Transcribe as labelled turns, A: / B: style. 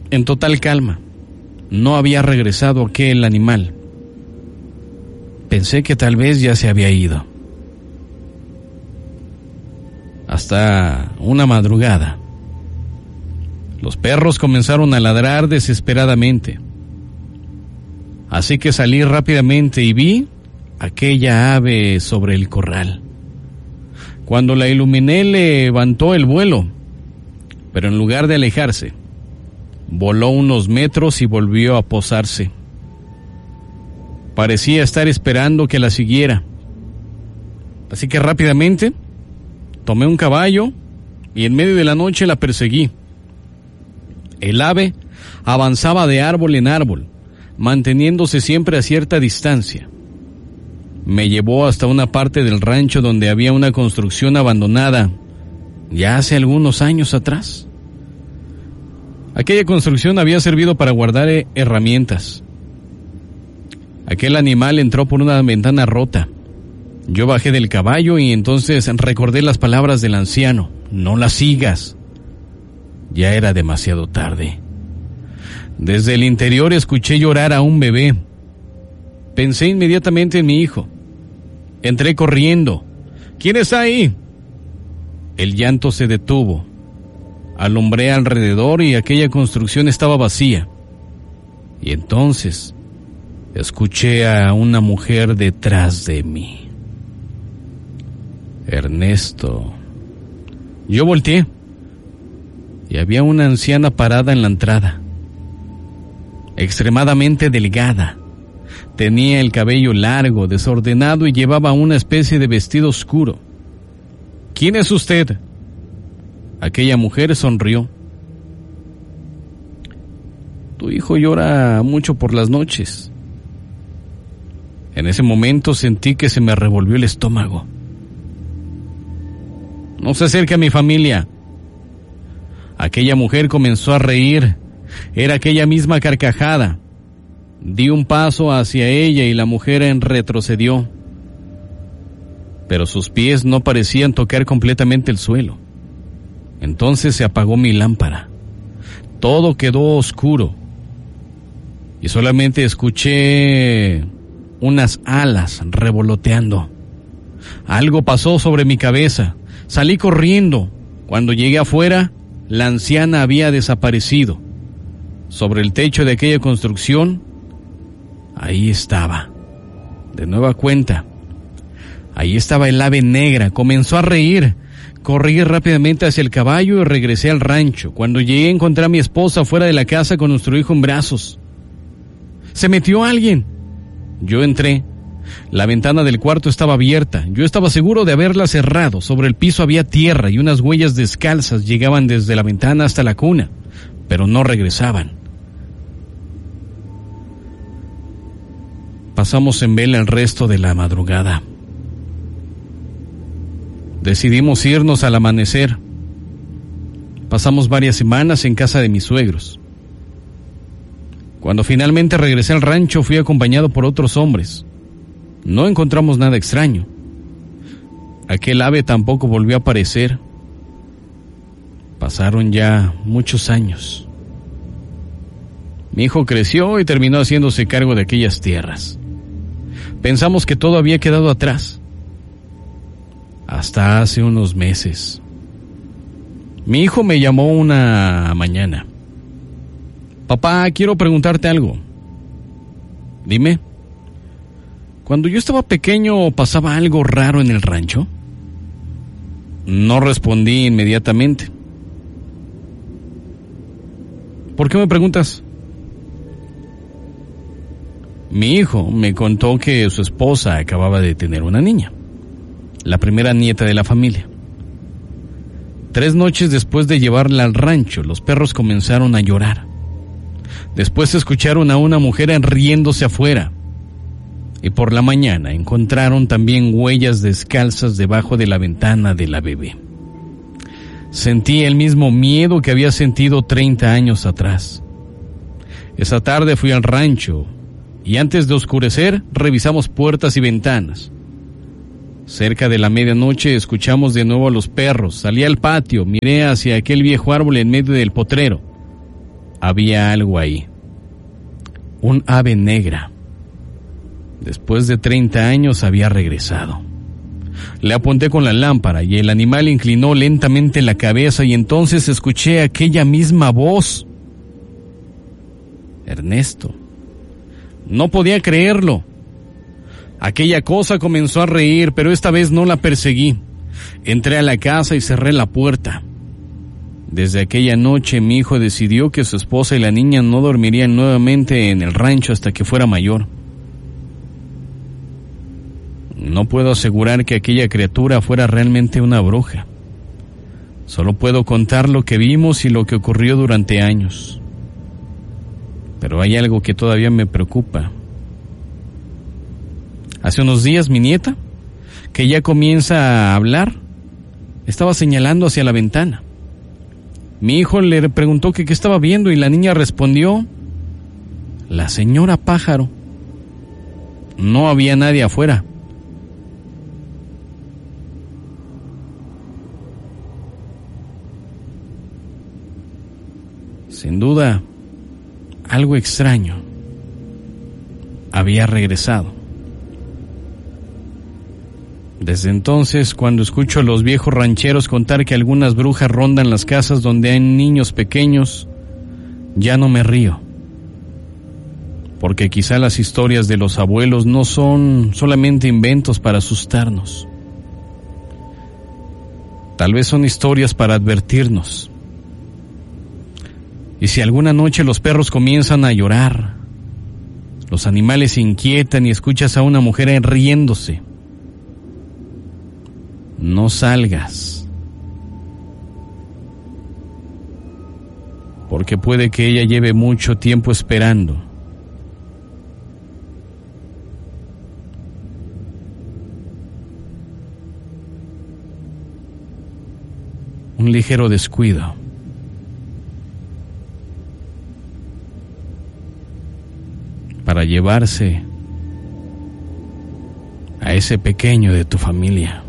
A: en total calma. No había regresado aquel animal. Pensé que tal vez ya se había ido. Hasta una madrugada, los perros comenzaron a ladrar desesperadamente. Así que salí rápidamente y vi aquella ave sobre el corral. Cuando la iluminé, levantó el vuelo, pero en lugar de alejarse, voló unos metros y volvió a posarse. Parecía estar esperando que la siguiera. Así que rápidamente tomé un caballo y en medio de la noche la perseguí. El ave avanzaba de árbol en árbol, manteniéndose siempre a cierta distancia. Me llevó hasta una parte del rancho donde había una construcción abandonada ya hace algunos años atrás. Aquella construcción había servido para guardar herramientas. Aquel animal entró por una ventana rota. Yo bajé del caballo y entonces recordé las palabras del anciano: no la sigas. Ya era demasiado tarde. Desde el interior escuché llorar a un bebé. Pensé inmediatamente en mi hijo. Entré corriendo. ¿Quién está ahí? El llanto se detuvo. Alumbré alrededor y aquella construcción estaba vacía. Y entonces escuché a una mujer detrás de mí. Ernesto. Yo volteé y había una anciana parada en la entrada, extremadamente delgada. Tenía el cabello largo, desordenado y llevaba una especie de vestido oscuro. ¿Quién es usted? Aquella mujer sonrió. Tu hijo llora mucho por las noches. En ese momento sentí que se me revolvió el estómago. No se acerque a mi familia. Aquella mujer comenzó a reír. Era aquella misma carcajada. Di un paso hacia ella y la mujer retrocedió. Pero sus pies no parecían tocar completamente el suelo. Entonces se apagó mi lámpara. Todo quedó oscuro. Y solamente escuché unas alas revoloteando. Algo pasó sobre mi cabeza. Salí corriendo. Cuando llegué afuera, la anciana había desaparecido. Sobre el techo de aquella construcción, ahí estaba. De nueva cuenta, ahí estaba el ave negra. Comenzó a reír. Corrí rápidamente hacia el caballo y regresé al rancho. Cuando llegué encontré a mi esposa fuera de la casa con nuestro hijo en brazos. ¿Se metió alguien? Yo entré. La ventana del cuarto estaba abierta. Yo estaba seguro de haberla cerrado. Sobre el piso había tierra y unas huellas descalzas llegaban desde la ventana hasta la cuna, pero no regresaban. Pasamos en vela el resto de la madrugada. Decidimos irnos al amanecer. Pasamos varias semanas en casa de mis suegros. Cuando finalmente regresé al rancho, fui acompañado por otros hombres. No encontramos nada extraño. Aquel ave tampoco volvió a aparecer. Pasaron ya muchos años. Mi hijo creció y terminó haciéndose cargo de aquellas tierras. Pensamos que todo había quedado atrás. Hasta hace unos meses. Mi hijo me llamó una mañana. Papá, quiero preguntarte algo. Dime. Cuando yo estaba pequeño, ¿pasaba algo raro en el rancho? No respondí inmediatamente. ¿Por qué me preguntas? Mi hijo me contó que su esposa acababa de tener una niña, la primera nieta de la familia. 3 noches después de llevarla al rancho, los perros comenzaron a llorar. Después escucharon a una mujer riéndose afuera. Y por la mañana encontraron también huellas descalzas debajo de la ventana de la bebé. Sentí el mismo miedo que había sentido 30 años atrás. Esa tarde fui al rancho y antes de oscurecer revisamos puertas y ventanas. Cerca de la medianoche escuchamos de nuevo a los perros. Salí al patio, miré hacia aquel viejo árbol en medio del potrero. Había algo ahí. Un ave negra. Después de 30 años había regresado. Le apunté con la lámpara y el animal inclinó lentamente la cabeza y entonces escuché aquella misma voz. Ernesto. No podía creerlo. Aquella cosa comenzó a reír, pero esta vez no la perseguí. Entré a la casa y cerré la puerta. Desde aquella noche mi hijo decidió que su esposa y la niña no dormirían nuevamente en el rancho hasta que fuera mayor. No puedo asegurar que aquella criatura fuera realmente una bruja. Solo puedo contar lo que vimos y lo que ocurrió durante años. Pero hay algo que todavía me preocupa. Hace unos días mi nieta, que ya comienza a hablar, estaba señalando hacia la ventana. Mi hijo le preguntó que qué estaba viendo y la niña respondió: la señora pájaro. No había nadie afuera. Sin duda, algo extraño había regresado. Desde entonces, cuando escucho a los viejos rancheros contar que algunas brujas rondan las casas donde hay niños pequeños, ya no me río. Porque quizá las historias de los abuelos no son solamente inventos para asustarnos. Tal vez son historias para advertirnos. Y si alguna noche los perros comienzan a llorar, los animales se inquietan y escuchas a una mujer riéndose, no salgas, porque puede que ella lleve mucho tiempo esperando. Un ligero descuido para llevarse a ese pequeño de tu familia.